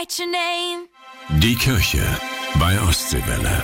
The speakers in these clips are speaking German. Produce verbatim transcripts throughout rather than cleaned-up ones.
write your name. Die Kirche bei Ostseewelle.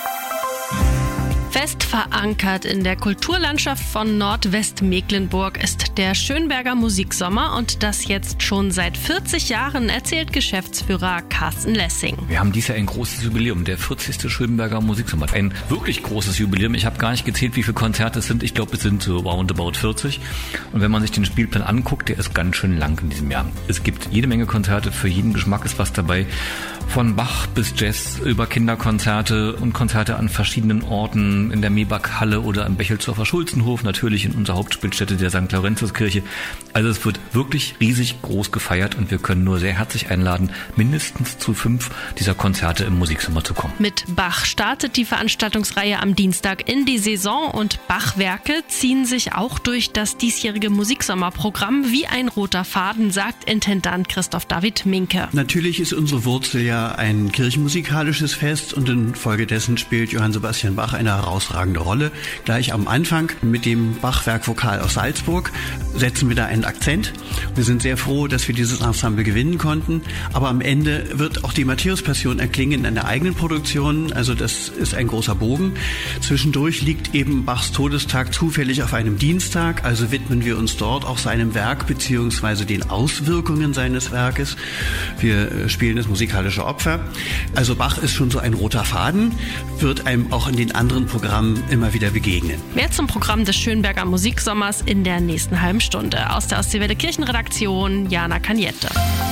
Fest verankert in der Kulturlandschaft von Nordwestmecklenburg ist der Schönberger Musiksommer und das jetzt schon seit vierzig Jahren, erzählt Geschäftsführer Carsten Lessing. Wir haben dieses Jahr ein großes Jubiläum, der vierzigste Schönberger Musiksommer. Ein wirklich großes Jubiläum. Ich habe gar nicht gezählt, wie viele Konzerte es sind. Ich glaube, es sind so roundabout vierzig. Und wenn man sich den Spielplan anguckt, der ist ganz schön lang in diesem Jahr. Es gibt jede Menge Konzerte, für jeden Geschmack ist was dabei. Von Bach bis Jazz über Kinderkonzerte und Konzerte an verschiedenen Orten, in der Mebach-Halle oder im Bechelsdorfer Schulzenhof, natürlich in unserer Hauptspielstätte der Sankt Laurentiuskirche. Also es wird wirklich riesig groß gefeiert und wir können nur sehr herzlich einladen, mindestens zu fünf dieser Konzerte im Musiksommer zu kommen. Mit Bach startet die Veranstaltungsreihe am Dienstag in die Saison und Bach-Werke ziehen sich auch durch das diesjährige Musiksommerprogramm wie ein roter Faden, sagt Intendant Christoph David Minke. Natürlich ist unsere Wurzel ja ein kirchenmusikalisches Fest und infolgedessen spielt Johann Sebastian Bach eine herausragende Rolle. Gleich am Anfang mit dem Bachwerk Vokal aus Salzburg setzen wir da einen Akzent. Wir sind sehr froh, dass wir dieses Ensemble gewinnen konnten, aber am Ende wird auch die Matthäus-Passion erklingen in einer eigenen Produktion, also das ist ein großer Bogen. Zwischendurch liegt eben Bachs Todestag zufällig auf einem Dienstag, also widmen wir uns dort auch seinem Werk bzw. den Auswirkungen seines Werkes. Wir spielen das musikalische Opfer. Also Bach ist schon so ein roter Faden, wird einem auch in den anderen Programmen immer wieder begegnen. Mehr zum Programm des Schönberger Musiksommers in der nächsten halben Stunde. Aus der Ostseewelle Kirchenredaktion, Jana Kaniette.